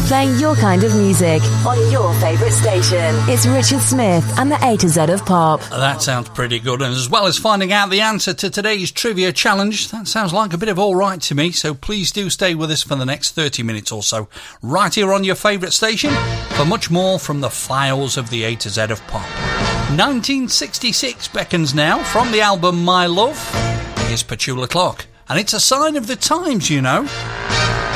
playing your kind of music on your favourite station. It's Richard Smith and the A to Z of Pop. That sounds pretty good. And as well as finding out the answer to today's trivia challenge, that sounds like a bit of all right to me. So please do stay with us for the next 30 minutes or so, right here on your favourite station, for much more from the files of the A to Z of Pop. 1966 beckons now from the album My Love. Here's Petula Clark. And it's a sign of the times, you know.